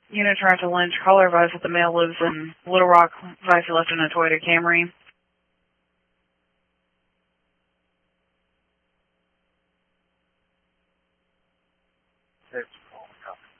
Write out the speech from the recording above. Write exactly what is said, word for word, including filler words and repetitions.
Unit track to Lynch. Caller advised that the male lives in Little Rock. Advised he left in a Toyota Camry. It's